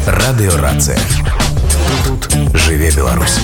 Радыё Рацыя. Тут жыве Беларусь.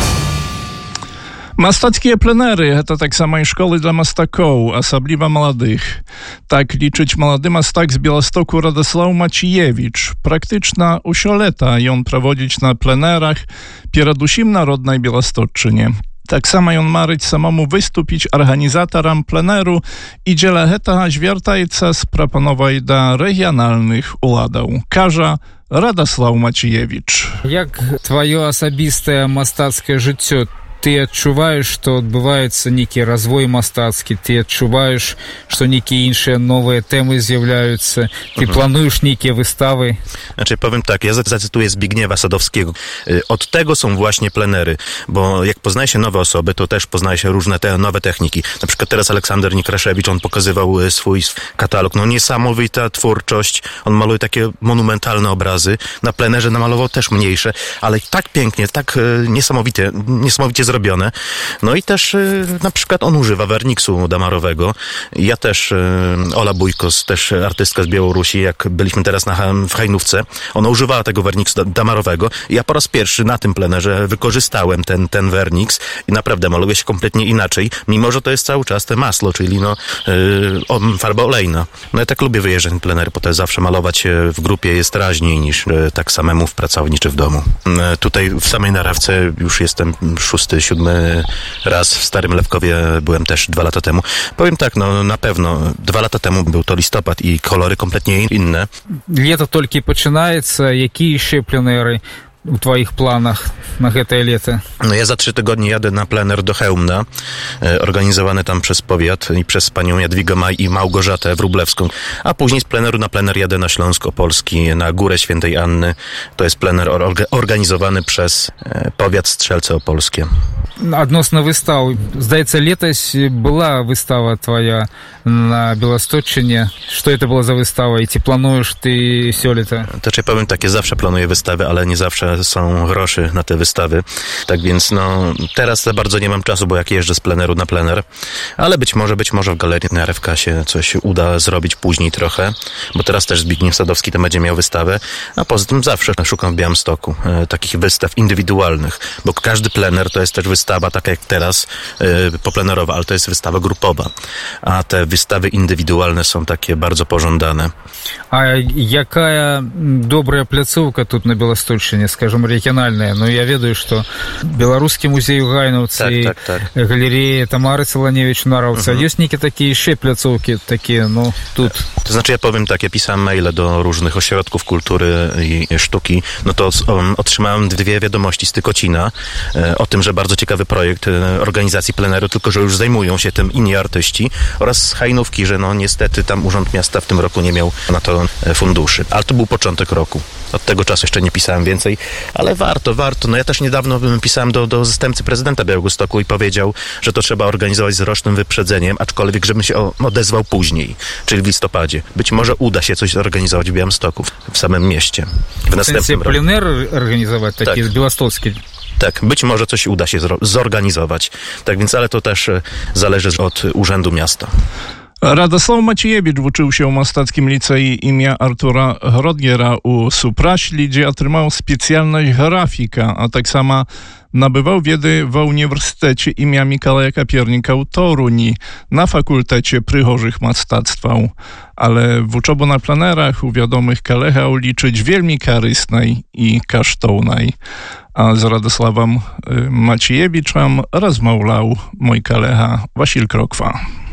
Мастацкія пленэры — гэта таксама і школы для мастакоў, асабліва маладых. Так лічыць малады мастак з Беластоку Радаслаў Мачіевіч. Практычна ўсё лета ён праводзіць на пленэрах, перадусім на роднай Беласточчыне. Таксама ён марыць самому выступіць арганізатарам пленэру і дзеля гэтага звяртаецца з прапановай да рэгіянальных уладаў. Кажа Радаслаў Мачіевіч. Як тваё асабістае мастацкае жыццё? Ты адчуваеш, што адбываецца нейкі развой мастацкі, ты адчуваеш, што нейкія іншыя новыя тэмы з'яўляюцца, ty planujesz nейкія wystawy? Znaczy, powiem tak, ja zacytuję Zbigniewa Sadowskiego. Od tego są właśnie plenery, bo jak poznaje się nowe osoby, to też poznaje się różne nowe techniki. Na przykład teraz Aleksander Nikraszewicz, on pokazywał swój katalog. No niesamowita twórczość, on maluje takie monumentalne obrazy. Na plenerze namalował też mniejsze, ale tak pięknie, tak niesamowicie zrobione. No i też na przykład on używa werniksu damarowego. Ja też, Ola Bujkos, też artystka z Białorusi, jak byliśmy teraz w Hajnówce, ona używała tego werniksu damarowego. Ja po raz pierwszy na tym plenerze wykorzystałem ten werniks i naprawdę maluje się kompletnie inaczej, mimo że to jest cały czas te masło, czyli farba olejna. No ja tak lubię wyjeżdżać na plenery, bo to zawsze malować w grupie jest raźniej niż tak samemu w pracowni czy w domu. Tutaj w samej Narawce już jestem 6-7 raz, w Starym Lewkowie byłem też 2 lata temu. Powiem tak, no na pewno 2 lata temu był to listopad i kolory kompletnie inne. Лето толькі пачынаецца, якія яшчэ пленэры u twoich planach na гэтае лето? No ja za 3 tygodnie jadę na plener do Chełmna, organizowany tam przez powiat i przez panią Jadwigę Maj i Małgorzatę Wróblewską, a później z pleneru na plener jadę na Śląsk Opolski, na Górę Świętej Anny. To jest plener organizowany przez powiat Strzelce Opolskie. Адносна выстаў, здаецца, летась была выстава твоя на Беласточчыне. Што это была за выстава i ці плануеш ты сёлета? To czy powiem tak, ja zawsze planuję wystawy, ale nie zawsze są groszy na te wystawy. Tak więc no teraz za bardzo nie mam czasu, bo jak jeżdżę z pleneru na plener, ale być może w galerii na RFK się coś uda zrobić później trochę, bo teraz też Zbigniew Sadowski tam będzie miał wystawę, a poza tym zawsze szukam w Białymstoku takich wystaw indywidualnych, bo każdy plener to jest też wystawa, taka jak teraz, poplenerowa, ale to jest wystawa grupowa, a te wystawy indywidualne są takie bardzo pożądane. А якая добрая пляцоўка тут на Беласточчыне, скажем, рэгіянальная? Ну, я ведаю, што Беларускі музей у Гайнаўцы, галерея Тамары Солоневич у Нараўцы. Ёсць нейкія такія яшчэ пляцоўкі, такія, no, тут? To znaczy, ja powiem tak, ja pisałem maile do różnych ośrodków kultury i sztuki, no to otrzymałem 2 wiadomości z Tykocina o tym, że bardzo ciekawy projekt organizacji pleneru, tylko że już zajmują się tym inni artyści, oraz z Hajnówki, że no niestety tam Urząd Miasta w tym roku nie miał na to funduszy. Ale to był początek roku. Od tego czasu jeszcze nie pisałem więcej, ale warto. No ja też niedawno pisałem do zastępcy prezydenta Białegostoku i powiedział, że to trzeba organizować z rocznym wyprzedzeniem, aczkolwiek żebym się odezwał później, czyli w listopadzie. Być może uda się coś zorganizować w Białymstoku, w samym mieście. W następnym roku. Plener organizować taki białostocki. Tak, być może coś uda się zorganizować. Tak więc, ale to też zależy od Urzędu Miasta. Радаслаў Мачіевіч вучыўся ў мастацкім ліцэі імя Артура Гродгера ў Супраслі, дзе атрымаў спецыяльнасць графіка, а таксама набываў веды ва ўніверсітэце імя Мікалая Каперніка ў Торуні на факультэце прыгожых мастацтваў. Але вучобу на пленерах у вядомых калегаў лічыць вельмі карыснай і каштоўнай. A z Radosławem Maciejewiciem rozmawiał mój kolega Wasil Krokwa.